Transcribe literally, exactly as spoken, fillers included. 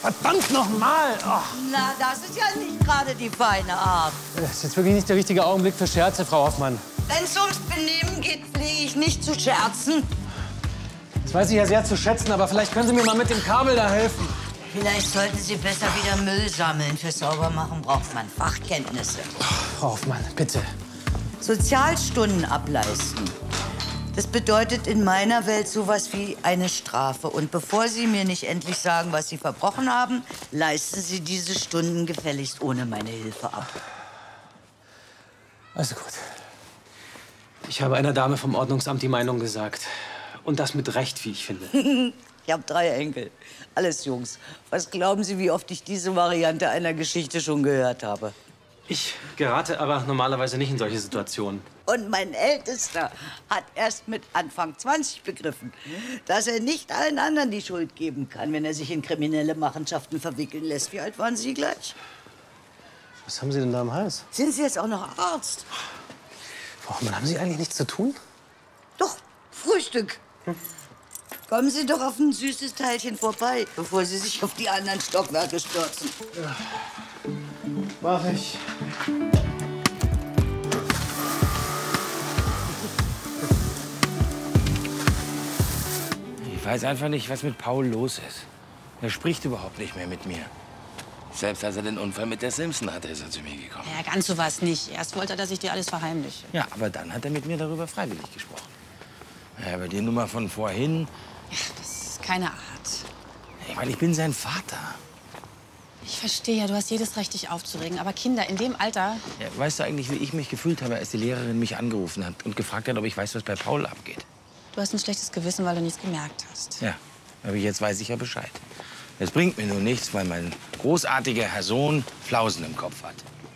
Verdammt nochmal! Oh. Na, das ist ja nicht gerade die feine Art. Das ist jetzt wirklich nicht der richtige Augenblick für Scherze, Frau Hoffmann. Wenn es ums Benehmen geht, pflege ich nicht zu scherzen. Das weiß ich ja sehr zu schätzen, aber vielleicht können Sie mir mal mit dem Kabel da helfen. Vielleicht sollten Sie besser wieder Müll sammeln. Für Saubermachen braucht man Fachkenntnisse. Frau Hoffmann, bitte. Sozialstunden ableisten. Das bedeutet in meiner Welt sowas wie eine Strafe. Und bevor Sie mir nicht endlich sagen, was Sie verbrochen haben, leisten Sie diese Stunden gefälligst ohne meine Hilfe ab. Also gut. Ich habe einer Dame vom Ordnungsamt die Meinung gesagt. Und das mit Recht, wie ich finde. Ich habe drei Enkel. Alles Jungs. Was glauben Sie, wie oft ich diese Variante einer Geschichte schon gehört habe? Ich gerate aber normalerweise nicht in solche Situationen. Und mein Ältester hat erst mit Anfang zwanzig begriffen, dass er nicht allen anderen die Schuld geben kann, wenn er sich in kriminelle Machenschaften verwickeln lässt. Wie alt waren Sie gleich? Was haben Sie denn da am Hals? Sind Sie jetzt auch noch Arzt? Frau Hoffmann, haben Sie eigentlich nichts zu tun? Doch, Frühstück. Hm. Kommen Sie doch auf ein süßes Teilchen vorbei, bevor Sie sich auf die anderen Stockwerke stürzen. Ja. Mach ich. Ich weiß einfach nicht, was mit Paul los ist. Er spricht überhaupt nicht mehr mit mir. Selbst als er den Unfall mit der Simpson hatte, ist er zu mir gekommen. Ja, ganz so was nicht. Erst wollte er, dass ich dir alles verheimliche. Ja, aber dann hat er mit mir darüber freiwillig gesprochen. Ja, aber die Nummer von vorhin... Ja, das ist keine Art. Ja, weil ich bin sein Vater. Ich verstehe ja, du hast jedes Recht, dich aufzuregen. Aber Kinder in dem Alter... Ja, weißt du eigentlich, wie ich mich gefühlt habe, als die Lehrerin mich angerufen hat und gefragt hat, ob ich weiß, was bei Paul abgeht? Du hast ein schlechtes Gewissen, weil du nichts gemerkt hast. Ja, aber jetzt weiß ich ja Bescheid. Es bringt mir nur nichts, weil mein großartiger Herr Sohn Flausen im Kopf hat.